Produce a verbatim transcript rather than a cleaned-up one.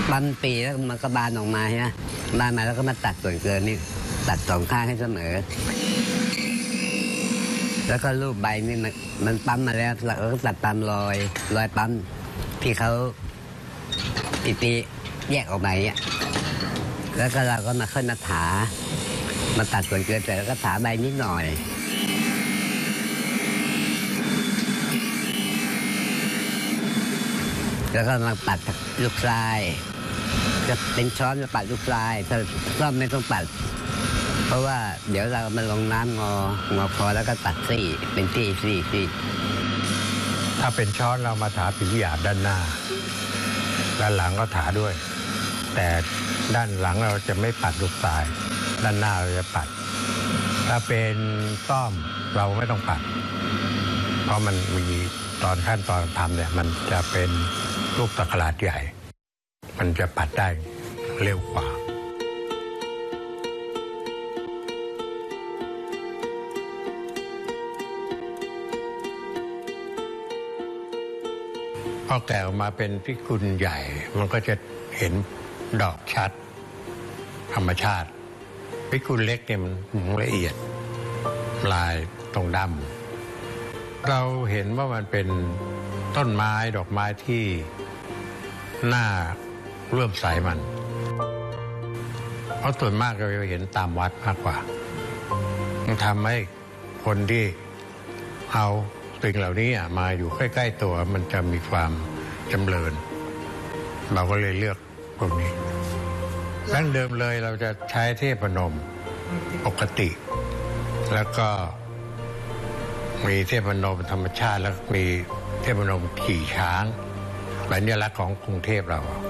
ปั๊มปีแล้วมันก็บานออกมาใช่ไหมบานมาแล้วก็มาตัดส่วนเกินนี่ตัดสองข้างให้เสมอแล้วก็รูปใบนี่มันมันปั๊มมาแล้วเราก็ตัดตามรอยรอยปั๊มที่เขาปีปีแยกออกไปอ่ะแล้วก็เราก็มาขึ้นมาถามาตัดส่วนเกินเสร็จแล้วก็ถาใบนิดหน่อยแล้วก็มาปัดลูกทรายจะเป็นช้อนมาปัดลูกทรายถ้าซ่อมไม่ต้องปัดเพราะว่าเดี๋ยวเรามาลงน้ำงองอคอแล้วก็ตัดซี่เป็นซี่ซี่ซี่ถ้าเป็นช้อนเรามาถาผิวหยาบด้านหน้าด้านหลังก็ถาด้วยแต่ด้านหลังเราจะไม่ปัดลูกทรายด้านหน้าเราจะปัดถ้าเป็นซ่อมเราไม่ต้องปัดเพราะมันมีตอนขั้นตอนทำเนี่ยมันจะเป็นลูกตะขลาดใหญ่มันจะปัดได้เร็วกว่าพอแกะออกมาเป็นพิกุลใหญ่มันก็จะเห็นดอกชัดธรรมชาติพิกุลเล็กเนี่ยมันละเอียดลายตรงดำเราเห็นว่ามันเป็นต้นไม้ดอกไม้ที่หน้าเลื่อมใสมันเพราะส่วนมากเราจะเห็นตามวัดมากกว่ามันทำให้คนที่เอาสิ่งเหล่านี้มาอยู่ใกล้ๆตัวมันจะมีความจำเริญเราก็เลยเลือกพวกนี้ดั้งเดิมเลยเราจะใช้เทพนมปกติแล้วก็มีเทพนมธรรมชาติแล้วมีเทพนมขี่ช้างสัญลักษณ์ของกรุงเทพเรา